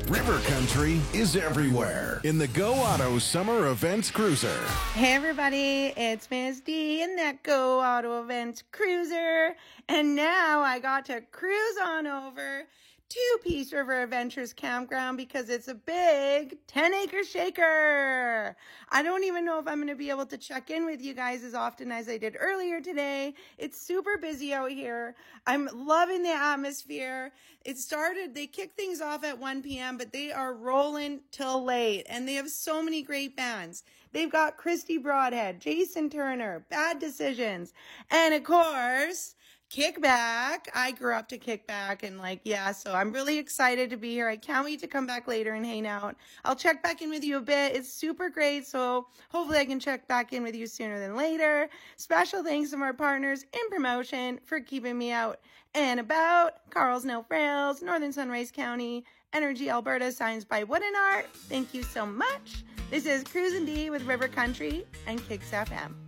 River Country is everywhere in the Go Auto Summer Events Cruiser. Hey everybody, it's Miss D in that Go Auto Events Cruiser. And now I got to cruise on over to Peace River Adventures Campground because it's a big 10-acre shaker. I don't even know if I'm going to be able to check in with you guys as often as I did earlier today. It's super busy out here. I'm loving the atmosphere. They kick things off at 1 p.m., but they are rolling till late, and they have so many great bands. They've got Christy Broadhead, Jason Turner, Bad Decisions, and of course, Kickback. I grew up to Kickback and so I'm really excited to be here. I can't wait to come back later and hang out. I'll check back in with you a bit. It's super great. So hopefully I can check back in with you sooner than later. Special thanks to our partners in promotion for keeping me out and about. Carl's No Frills, Northern Sunrise County, Energy Alberta, Signs by Wood and Art. Thank you so much. This is Cruisin' D with River Country and Kicks FM.